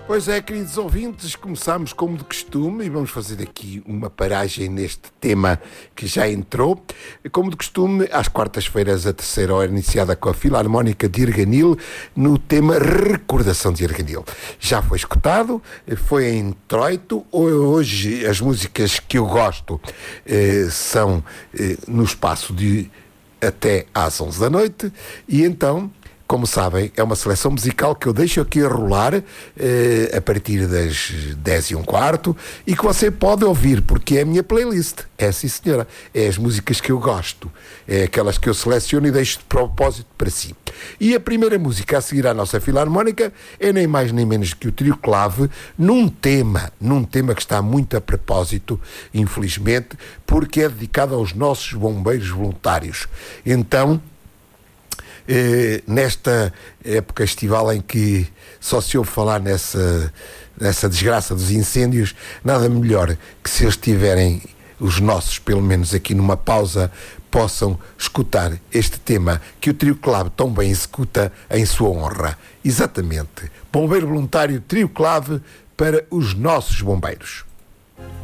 Pois é, queridos ouvintes, começamos como de costume e vamos fazer aqui uma paragem neste tema que já entrou. Como de costume, às quartas-feiras a terceira hora iniciada com a Filarmónica de Arganil no tema Recordação de Arganil. Já foi escutado, foi em introito. Hoje as músicas que eu gosto são no espaço de até às 11 da noite e então... Como sabem, é uma seleção musical que eu deixo aqui a rolar a partir das 10h15 e que você pode ouvir, porque é a minha playlist. É sim, senhora. É as músicas que eu gosto. É aquelas que eu seleciono e deixo de propósito para si. E a primeira música a seguir à nossa Filarmónica é nem mais nem menos que o Trio Clave, num tema que está muito a propósito, infelizmente, porque é dedicado aos nossos bombeiros voluntários. Então... nesta época estival em que só se ouve falar nessa desgraça dos incêndios, nada melhor que se eles tiverem, os nossos, pelo menos aqui numa pausa, possam escutar este tema que o Trio Clave tão bem executa em sua honra. Exatamente. Bombeiro Voluntário Trio Clave para os nossos bombeiros.